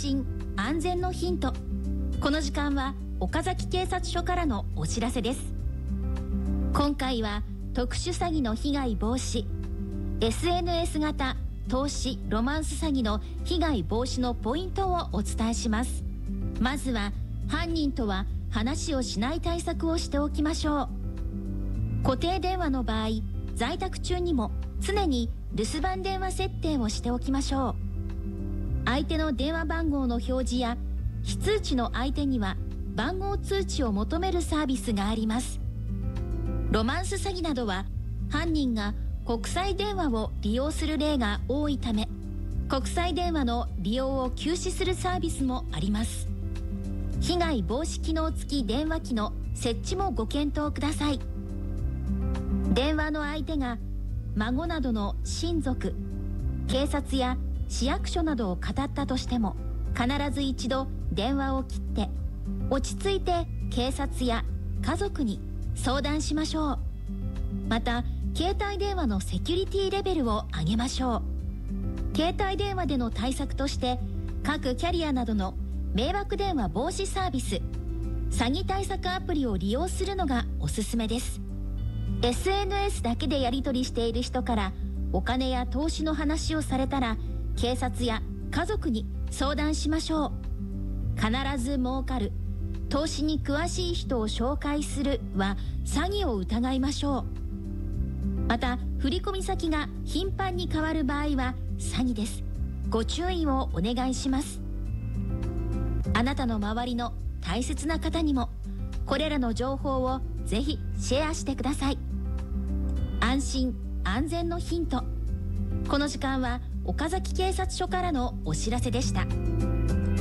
心安全のヒント。この時間は岡崎警察署からのお知らせです。今回は特殊詐欺の被害防止、 SNS 型投資ロマンス詐欺の被害防止のポイントをお伝えします。まずは犯人とは話をしない対策をしておきましょう。固定電話の場合、在宅中にも常に留守番電話設定をしておきましょう。相手の電話番号の表示や非通知の相手には番号通知を求めるサービスがあります。ロマンス詐欺などは犯人が国際電話を利用する例が多いため、国際電話の利用を休止するサービスもあります。被害防止機能付き電話機の設置もご検討ください。電話の相手が孫などの親族、警察や市役所などを語ったとしても、必ず一度電話を切って落ち着いて警察や家族に相談しましょう。また携帯電話のセキュリティレベルを上げましょう。携帯電話での対策として、各キャリアなどの迷惑電話防止サービス、詐欺対策アプリを利用するのがおすすめです。 SNS だけでやり取りしている人からお金や投資の話をされたら、警察や家族に相談しましょう。必ず儲かる、投資に詳しい人を紹介するは詐欺を疑いましょう。また振込先が頻繁に変わる場合は詐欺です。ご注意をお願いします。あなたの周りの大切な方にもこれらの情報をぜひシェアしてください。安心安全のヒント。この時間は岡崎警察署からのお知らせでした。